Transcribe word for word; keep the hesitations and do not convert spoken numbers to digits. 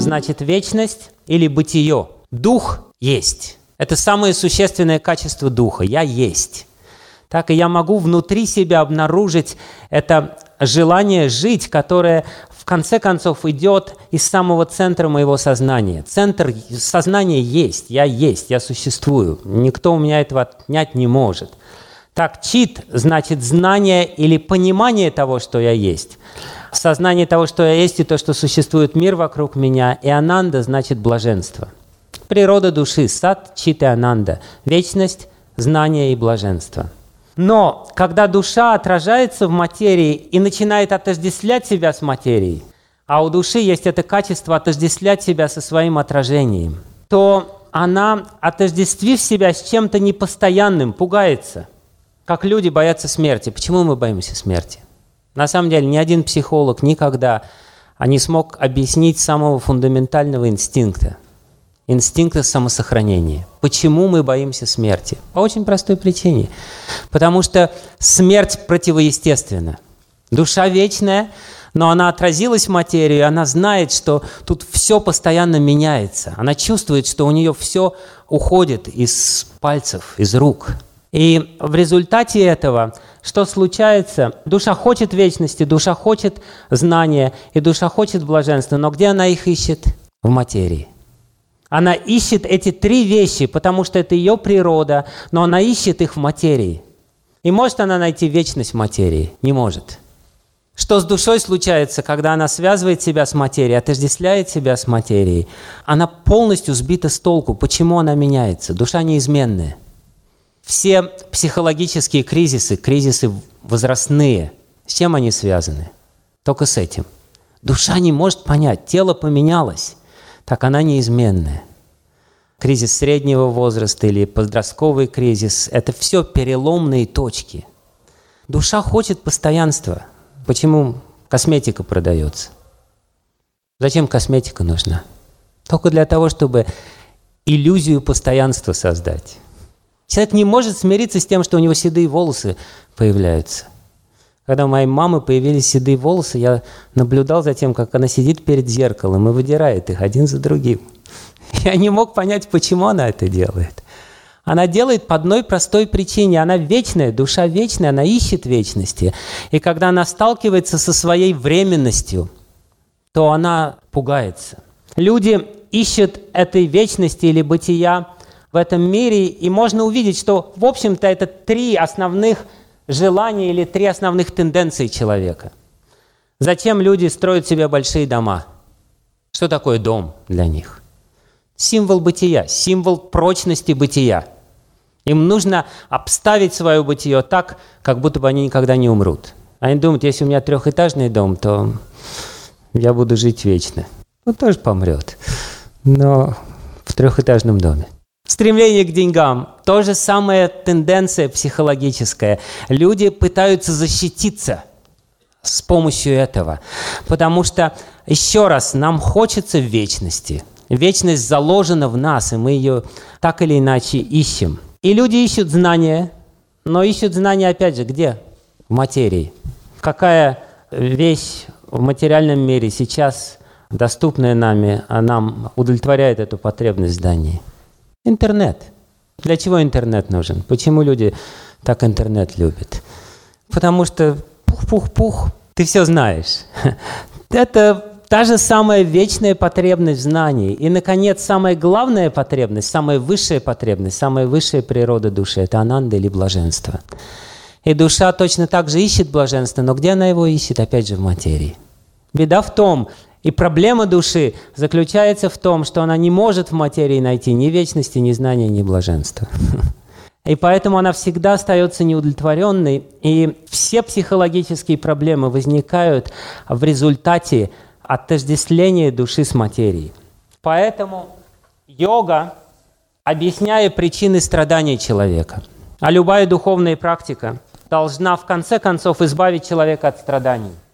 значит вечность или бытие. Дух есть. Это самое существенное качество духа. Я есть. Так и я могу внутри себя обнаружить это желание жить, которое в конце концов идет из самого центра моего сознания. Центр сознания есть. Я есть. Я существую. Никто у меня этого отнять не может. Так, чит значит знание или понимание того, что я есть. Сознание того, что я есть, и то, что существует мир вокруг меня. И ананда значит блаженство. Природа души, сат, чит и ананда. Вечность, знание и блаженство. Но когда душа отражается в материи и начинает отождествлять себя с материей, а у души есть это качество отождествлять себя со своим отражением, то она, отождествив себя с чем-то непостоянным, пугается. Как люди боятся смерти. Почему мы боимся смерти? На самом деле ни один психолог никогда не смог объяснить самого фундаментального инстинкта. Инстинкта самосохранения. Почему мы боимся смерти? По очень простой причине. Потому что смерть противоестественна. Душа вечная, но она отразилась в материю, и она знает, что тут все постоянно меняется. Она чувствует, что у нее все уходит из пальцев, из рук. И в результате этого, что случается? Душа хочет вечности, душа хочет знания, и душа хочет блаженства. Но где она их ищет? В материи. Она ищет эти три вещи, потому что это ее природа, но она ищет их в материи. И может она найти вечность в материи? Не может. Что с душой случается, когда она связывает себя с материей, отождествляет себя с материей? Она полностью сбита с толку. Почему она меняется? Душа неизменная. Все психологические кризисы, кризисы возрастные, с чем они связаны? Только с этим. Душа не может понять, тело поменялось, так она неизменная. Кризис среднего возраста или подростковый кризис – это все переломные точки. Душа хочет постоянства. Почему косметика продается? Зачем косметика нужна? Только для того, чтобы иллюзию постоянства создать. Человек не может смириться с тем, что у него седые волосы появляются. Когда у моей мамы появились седые волосы, я наблюдал за тем, как она сидит перед зеркалом и выдирает их один за другим. Я не мог понять, почему она это делает. Она делает по одной простой причине. Она вечная, душа вечная, она ищет вечности. И когда она сталкивается со своей временностью, то она пугается. Люди ищут этой вечности или бытия в этом мире, и можно увидеть, что, в общем-то, это три основных желания или три основных тенденции человека. Зачем люди строят себе большие дома? Что такое дом для них? Символ бытия, символ прочности бытия. Им нужно обставить свое бытие так, как будто бы они никогда не умрут. Они думают, если у меня трехэтажный дом, то я буду жить вечно. Он тоже помрет, но в трехэтажном доме. Стремление к деньгам – то же самая тенденция психологическая. Люди пытаются защититься с помощью этого, потому что, еще раз, нам хочется вечности. Вечность заложена в нас, и мы ее так или иначе ищем. И люди ищут знания, но ищут знания, опять же, где? В материи. Какая вещь в материальном мире сейчас, доступная нами, а нам удовлетворяет эту потребность в знании? Интернет. Для чего интернет нужен? Почему люди так интернет любят? Потому что пух-пух-пух, ты все знаешь. Это та же самая вечная потребность в знании. И, наконец, самая главная потребность, самая высшая потребность, самая высшая природа души – это ананда или блаженство. И душа точно так же ищет блаженство, но где она его ищет? Опять же, в материи. Беда в том, и проблема души заключается в том, что она не может в материи найти ни вечности, ни знания, ни блаженства. И поэтому она всегда остается неудовлетворенной, и все психологические проблемы возникают в результате отождествления души с материей. Поэтому йога, объясняя причины страданий человека, а любая духовная практика должна в конце концов избавить человека от страданий.